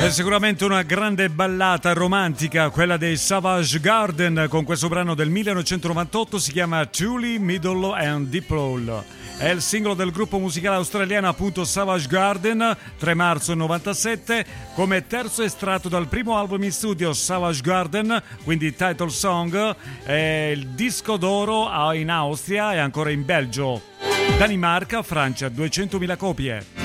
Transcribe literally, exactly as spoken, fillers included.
È sicuramente una grande ballata romantica, quella dei Savage Garden, con questo brano del millenovecentonovantotto, si chiama Truly, Middle and Deep Roll. È il singolo del gruppo musicale australiano appunto Savage Garden, tre marzo novantasette, come terzo estratto dal primo album in studio Savage Garden, quindi title song, è il disco d'oro in Austria e ancora in Belgio, Danimarca, Francia, duecentomila copie.